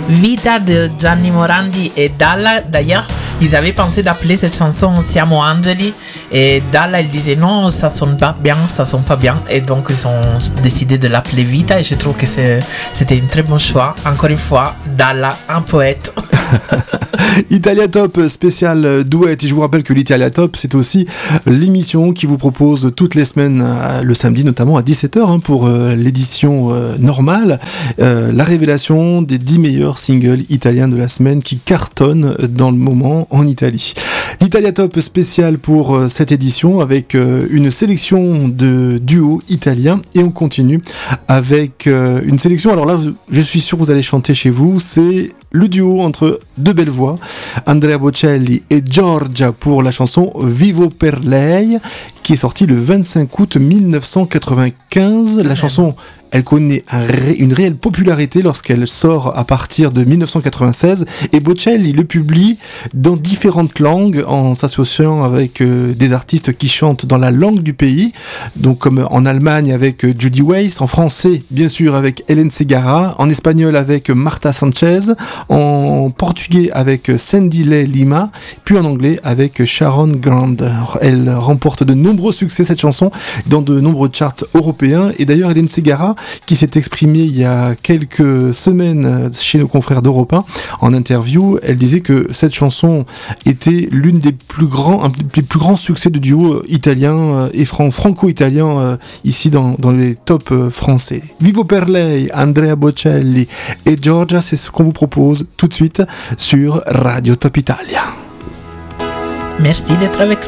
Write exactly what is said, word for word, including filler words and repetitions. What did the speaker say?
Vita de Gianni Morandi et Dalla. D'ailleurs, ils avaient pensé d'appeler cette chanson Siamo Angeli et Dalla, il disait non, ça sonne pas bien, ça sonne pas bien, et donc ils ont décidé de l'appeler Vita, et je trouve que c'est, c'était un très bon choix. Encore une fois, Dalla, un poète. Italia Top spécial duet. Et je vous rappelle que l'Italia Top, c'est aussi l'émission qui vous propose toutes les semaines, le samedi notamment à dix-sept heures, hein, pour euh, l'édition euh, normale, euh, la révélation des dix meilleurs singles italiens de la semaine qui cartonnent dans le moment en Italie. L'Italia Top spécial pour euh, cette édition avec euh, une sélection de duos italiens, et on continue avec euh, une sélection, alors là je suis sûr que vous allez chanter chez vous, c'est le duo entre deux belles voix, Andrea Bocelli et Giorgia, pour la chanson Vivo per lei, qui est sortie le vingt-cinq août mille neuf cent quatre-vingt-quinze. La chanson, elle connaît un ré- une réelle popularité lorsqu'elle sort à partir de mille neuf cent quatre-vingt-seize, et Bocelli le publie dans différentes langues en s'associant avec euh, des artistes qui chantent dans la langue du pays, donc comme en Allemagne avec euh, Judy Weiss, en français bien sûr avec Hélène Segarra, en espagnol avec Marta Sanchez, en portugais avec Sandy Lay Lima, puis en anglais avec Sharon Grant. Elle remporte de nombreux succès, cette chanson, dans de nombreux charts européens, et d'ailleurs Hélène Segarra, qui s'est exprimée il y a quelques semaines chez nos confrères d'Europe un, en interview, elle disait que cette chanson était l'une des plus grands, un des plus grands succès de duo italien et fran- franco-italien euh, ici dans, dans les tops euh, français. Vivo per lei, Andrea Bocelli et Giorgia, c'est ce qu'on vous propose tout de suite sur Radio Top Italia. Merci d'être avec nous.